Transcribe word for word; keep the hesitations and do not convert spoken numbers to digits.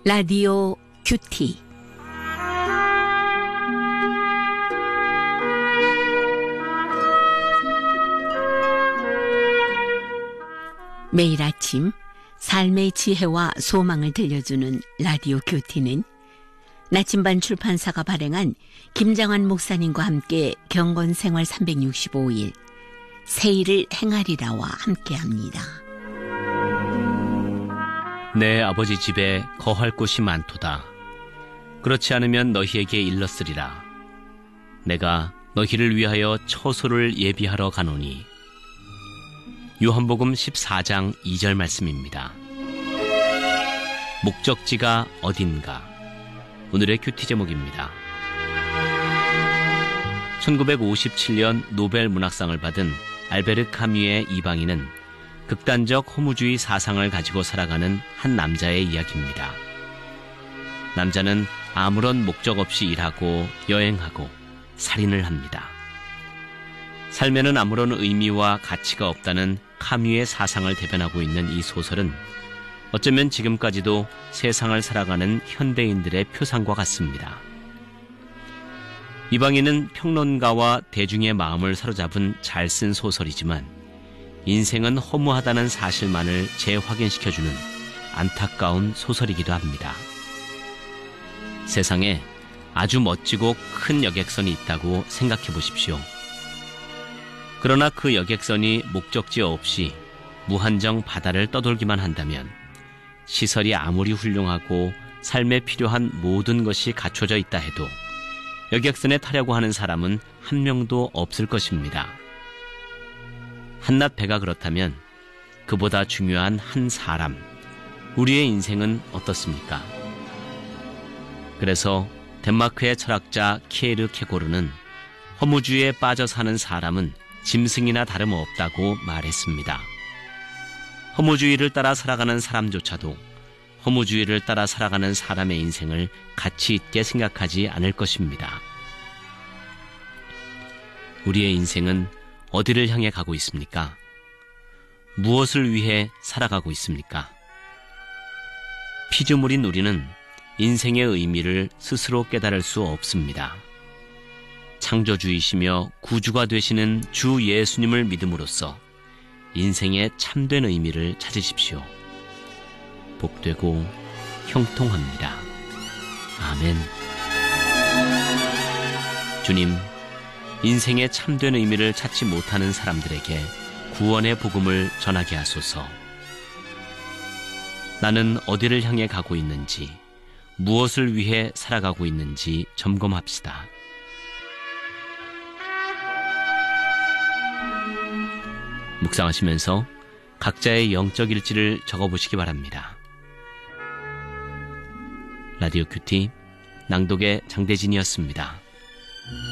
라디오 큐티. 매일 아침 삶의 지혜와 소망을 들려주는 라디오 큐티는 나침반 출판사가 발행한 김장환 목사님과 함께 경건생활 삼백육십오 일 새일을 행하리라와 함께합니다. 내 아버지 집에 거할 곳이 많도다. 그렇지 않으면 너희에게 일렀으리라. 내가 너희를 위하여 처소를 예비하러 가노니. 요한복음 십사 장 이 절 말씀입니다. 목적지가 어딘가. 오늘의 큐티 제목입니다. 천구백오십칠 년 노벨 문학상을 받은 알베르 카뮈의 이방인은 극단적 허무주의 사상을 가지고 살아가는 한 남자의 이야기입니다. 남자는 아무런 목적 없이 일하고 여행하고 살인을 합니다. 삶에는 아무런 의미와 가치가 없다는 카뮈의 사상을 대변하고 있는 이 소설은 어쩌면 지금까지도 세상을 살아가는 현대인들의 표상과 같습니다. 이방인은 평론가와 대중의 마음을 사로잡은 잘 쓴 소설이지만 인생은 허무하다는 사실만을 재확인시켜주는 안타까운 소설이기도 합니다. 세상에 아주 멋지고 큰 여객선이 있다고 생각해 보십시오. 그러나 그 여객선이 목적지 없이 무한정 바다를 떠돌기만 한다면 시설이 아무리 훌륭하고 삶에 필요한 모든 것이 갖춰져 있다 해도 여객선에 타려고 하는 사람은 한 명도 없을 것입니다. 한낱 배가 그렇다면 그보다 중요한 한 사람, 우리의 인생은 어떻습니까? 그래서 덴마크의 철학자 키에르 케고르는 허무주의에 빠져 사는 사람은 짐승이나 다름없다고 말했습니다. 허무주의를 따라 살아가는 사람조차도 허무주의를 따라 살아가는 사람의 인생을 가치 있게 생각하지 않을 것입니다. 우리의 인생은 어디를 향해 가고 있습니까? 무엇을 위해 살아가고 있습니까? 피조물인 우리는 인생의 의미를 스스로 깨달을 수 없습니다. 창조주이시며 구주가 되시는 주 예수님을 믿음으로써 인생의 참된 의미를 찾으십시오. 복되고 형통합니다. 아멘. 주님, 인생의 참된 의미를 찾지 못하는 사람들에게 구원의 복음을 전하게 하소서. 나는 어디를 향해 가고 있는지, 무엇을 위해 살아가고 있는지 점검합시다. 묵상하시면서 각자의 영적 일지를 적어보시기 바랍니다. 라디오 큐티 낭독의 장대진이었습니다.